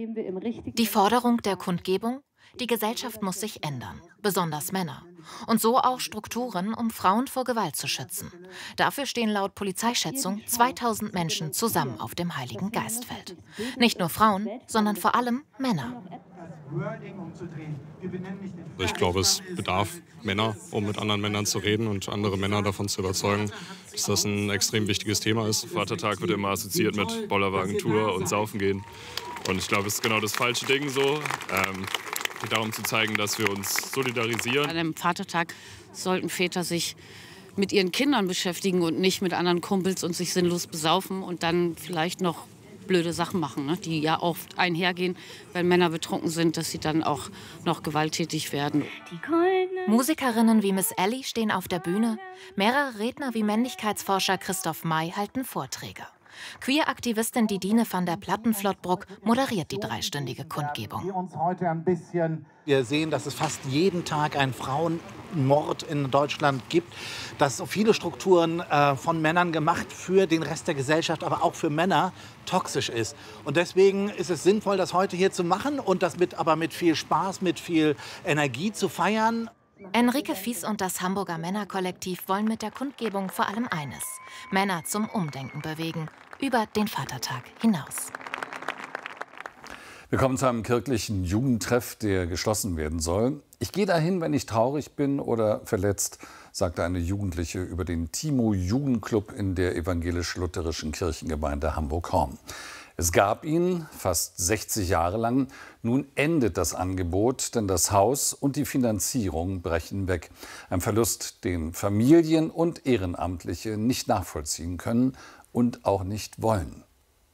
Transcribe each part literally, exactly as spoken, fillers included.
Die Forderung der Kundgebung? Die Gesellschaft muss sich ändern, besonders Männer. Und so auch Strukturen, um Frauen vor Gewalt zu schützen. Dafür stehen laut Polizeischätzung zweitausend Menschen zusammen auf dem Heiligen Geistfeld. Nicht nur Frauen, sondern vor allem Männer. Ich glaube, es bedarf Männer, um mit anderen Männern zu reden und andere Männer davon zu überzeugen, dass das ein extrem wichtiges Thema ist. Vatertag wird immer assoziiert mit Bollerwagentour und Saufen gehen. Und ich glaube, es ist genau das falsche Ding so. Ähm, darum zu zeigen, dass wir uns solidarisieren. An einem Vatertag sollten Väter sich mit ihren Kindern beschäftigen und nicht mit anderen Kumpels und sich sinnlos besaufen und dann vielleicht noch blöde Sachen machen, ne? Die ja oft einhergehen, wenn Männer betrunken sind, dass sie dann auch noch gewalttätig werden. Musikerinnen wie Miss Ellie stehen auf der Bühne. Mehrere Redner wie Männlichkeitsforscher Christoph May halten Vorträge. Queer-Aktivistin Didine van der Platten-Flottbruck moderiert die dreistündige Kundgebung. Wir sehen, dass es fast jeden Tag einen Frauenmord in Deutschland gibt, dass so viele Strukturen äh, von Männern gemacht für den Rest der Gesellschaft, aber auch für Männer toxisch ist. Und deswegen ist es sinnvoll, das heute hier zu machen und das mit, aber mit viel Spaß, mit viel Energie zu feiern. Enrique Fies und das Hamburger Männerkollektiv wollen mit der Kundgebung vor allem eines: Männer zum Umdenken bewegen, über den Vatertag hinaus. Wir kommen zu einem kirchlichen Jugendtreff, der geschlossen werden soll. Ich gehe dahin, wenn ich traurig bin oder verletzt, sagte eine Jugendliche über den Timo-Jugendclub in der evangelisch-lutherischen Kirchengemeinde Hamburg-Horn. Es gab ihn fast sechzig Jahre lang. Nun endet das Angebot, denn das Haus und die Finanzierung brechen weg. Ein Verlust, den Familien und Ehrenamtliche nicht nachvollziehen können und auch nicht wollen.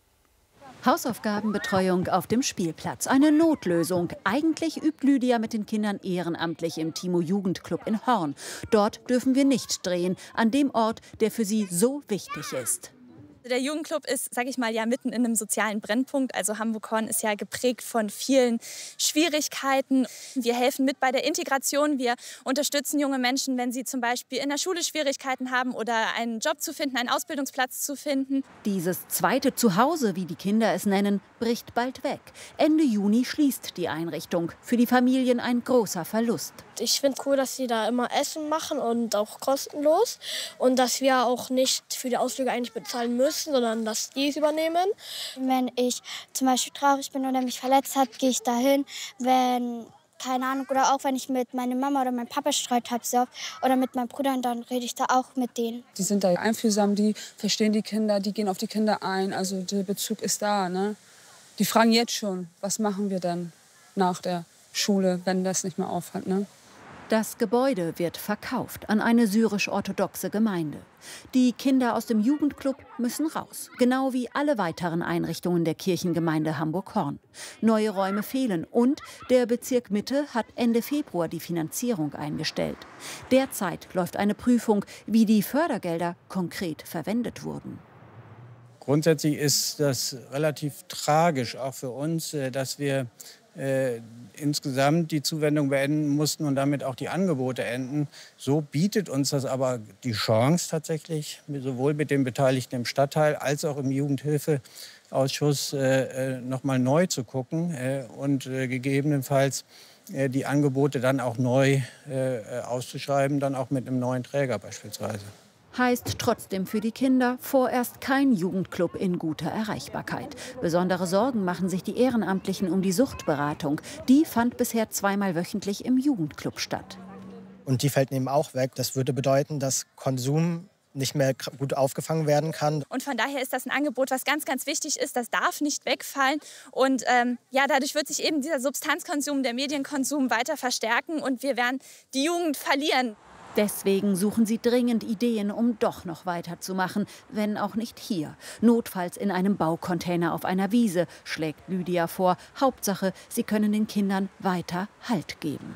Hausaufgabenbetreuung auf dem Spielplatz. Eine Notlösung. Eigentlich übt Lydia mit den Kindern ehrenamtlich im Timo-Jugendclub in Horn. Dort dürfen wir nicht drehen, an dem Ort, der für sie so wichtig ist. Der Jugendclub ist, sage ich mal, ja mitten in einem sozialen Brennpunkt. Also Hamburg-Horn ist ja geprägt von vielen Schwierigkeiten. Wir helfen mit bei der Integration. Wir unterstützen junge Menschen, wenn sie zum Beispiel in der Schule Schwierigkeiten haben oder einen Job zu finden, einen Ausbildungsplatz zu finden. Dieses zweite Zuhause, wie die Kinder es nennen, bricht bald weg. Ende Juni schließt die Einrichtung. Für die Familien ein großer Verlust. Ich finde cool, dass sie da immer Essen machen und auch kostenlos. Und dass wir auch nicht für die Ausflüge eigentlich bezahlen müssen, sondern dass die es übernehmen. Wenn ich zum Beispiel traurig bin oder mich verletzt habe, gehe ich dahin. Wenn, keine Ahnung, oder auch wenn ich mit meiner Mama oder meinem Papa Streit habe so, oder mit meinen Brüdern, dann rede ich da auch mit denen. Die sind da einfühlsam, die verstehen die Kinder, die gehen auf die Kinder ein. Also der Bezug ist da. Ne? Die fragen jetzt schon, was machen wir dann nach der Schule, wenn das nicht mehr aufhört. Ne? Das Gebäude wird verkauft an eine syrisch-orthodoxe Gemeinde. Die Kinder aus dem Jugendclub müssen raus, genau wie alle weiteren Einrichtungen der Kirchengemeinde Hamburg-Horn. Neue Räume fehlen und der Bezirk Mitte hat Ende Februar die Finanzierung eingestellt. Derzeit läuft eine Prüfung, wie die Fördergelder konkret verwendet wurden. Grundsätzlich ist das relativ tragisch, auch für uns, dass wir Äh, insgesamt die Zuwendung beenden mussten und damit auch die Angebote enden. So bietet uns das aber die Chance tatsächlich, sowohl mit den Beteiligten im Stadtteil als auch im Jugendhilfeausschuss äh, noch mal neu zu gucken äh, und äh, gegebenenfalls äh, die Angebote dann auch neu äh, auszuschreiben, dann auch mit einem neuen Träger beispielsweise. Heißt trotzdem für die Kinder vorerst kein Jugendclub in guter Erreichbarkeit. Besondere Sorgen machen sich die Ehrenamtlichen um die Suchtberatung. Die fand bisher zweimal wöchentlich im Jugendclub statt. Und die fällt eben auch weg. Das würde bedeuten, dass Konsum nicht mehr gut aufgefangen werden kann. Und von daher ist das ein Angebot, was ganz, ganz wichtig ist. Das darf nicht wegfallen. Und ähm, ja, dadurch wird sich eben dieser Substanzkonsum, der Medienkonsum weiter verstärken. Und wir werden die Jugend verlieren. Deswegen suchen sie dringend Ideen, um doch noch weiterzumachen, wenn auch nicht hier. Notfalls in einem Baucontainer auf einer Wiese, schlägt Lydia vor. Hauptsache, sie können den Kindern weiter Halt geben.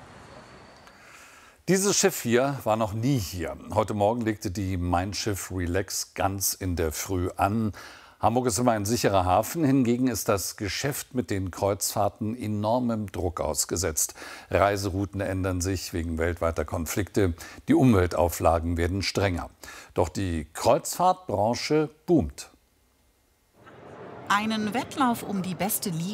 Dieses Schiff hier war noch nie hier. Heute Morgen legte die Mein Schiff Relax ganz in der Früh an. Hamburg ist immer ein sicherer Hafen, hingegen ist das Geschäft mit den Kreuzfahrten enormem Druck ausgesetzt. Reiserouten ändern sich wegen weltweiter Konflikte, die Umweltauflagen werden strenger. Doch die Kreuzfahrtbranche boomt. Einen Wettlauf um die beste Liege